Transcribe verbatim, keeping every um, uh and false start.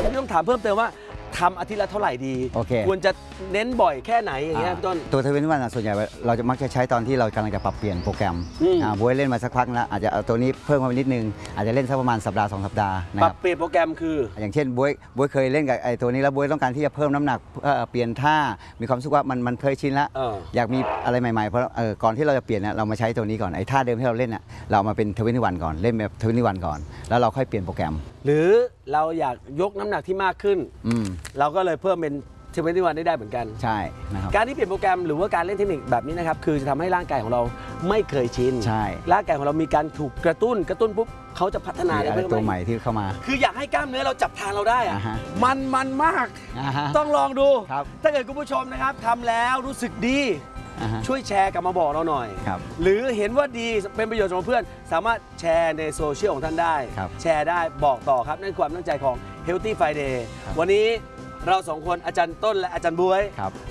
พี่ต้องถามเพิ่มเติมว่าทำอาทิตย์ละเท่าไหร่ดีโอเคควรจะเน้นบ่อยแค่ไหนอย่างเงี้ยพี่ต้นตัวทเวนตี้วันส่วนใหญ่เราจะมักจะใช้ตอนที่เรากำลังจะปรับเปลี่ยนโปรแกรมบวยเล่นมาสักพักแล้วอาจจะเอาตัวนี้เพิ่มมานิดนึงอาจจะเล่นสักประมาณสัปดาห์สองสัปดาห์ปรับเปลี่ยนโปรแกรมคืออย่างเช่นบวยบวยเคยเล่นกับไอ้ตัวนี้แล้วบวยต้องการที่จะเพิ่มน้ำหนักเปลี่ยนท่ามีความรู้สึกว่ามันมันเคยชินแล้วอยากมีอะไรใหม่ๆเพราะก่อนที่เราจะเปลี่ยนเนี่ยเรามาใช้ตัวนี้ก่อนไอ้ท่าเดิมที่เราเล่นน่ะเรามาเป็นทเวนตี้วันก่อนเล่นแบบทเวนตี้วันก่อนแล้วเราค่อยเปลี่ยนโปรแกรมหรือเราอยากยกน้ำหนักที่มากขึ้นเราก็เลยเพิ่มเป็นทเวนตี้วันได้ได้เหมือนกันใช่นะครับการที่เปลี่ยนโปรแกรมหรือว่าการเล่นเทคนิคแบบนี้นะครับคือจะทำให้ร่างกายของเราไม่เคยชินใช่ร่างกายของเรามีการถูกกระตุ้นกระตุ้นปุ๊บเขาจะพัฒนาอะไรตัวใหม่ที่เข้ามาคืออยากให้กล้ามเนื้อเราจับทางเราได้อะมันมันมากต้องลองดูถ้าเกิดคุณผู้ชมนะครับทำแล้วรู้สึกดีช่วยแชร์กลับมาบอกเราหน่อยหรือเห็นว่าดีเป็นประโยชน์สำหรับเพื่อนสามารถแชร์ในโซเชียลของท่านได้แชร์ได้บอกต่อครับนั่นความตั้งใจของ Healthy Friday วันนี้เราสองคนอาจารย์ต้นและอาจารย์บ๊วย